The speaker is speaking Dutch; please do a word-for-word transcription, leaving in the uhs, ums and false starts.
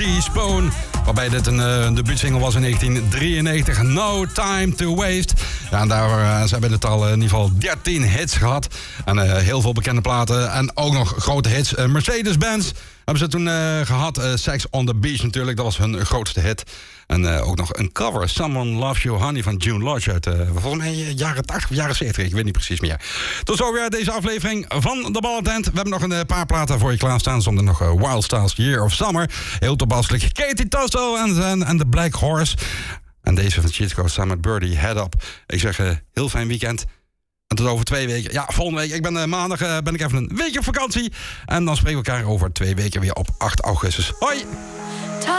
T-Spoon. Waarbij dit een uh, debuutsingle was in negentien drieënnegentig. No Time to Waste. Ja, en daar uh, ze hebben het al uh, in ieder geval dertien hits gehad. En uh, heel veel bekende platen. En ook nog grote hits. Uh, Mercedes-Benz hebben ze toen uh, gehad. Uh, Sex on the Beach natuurlijk. Dat was hun grootste hit. En uh, ook nog een cover. Someone Loves You Honey van June Lodge uit uh, volgens mij jaren tachtig of jaren zeventig. Ik weet niet precies meer. Tot zover deze aflevering van de Ballentent. We hebben nog een uh, paar platen voor je klaarstaan. Zonder nog uh, Wild Styles Year of Summer. Heel toepasselijk. Katie Tosto en, en de Black Horse. En deze van Cheat Code samen met Birdie, Head Up. Ik zeg uh, heel fijn weekend. En tot over twee weken. Ja, volgende week. Ik ben uh, maandag uh, ben ik even een weekje op vakantie. En dan spreken we elkaar over twee weken weer op acht augustus. Hoi!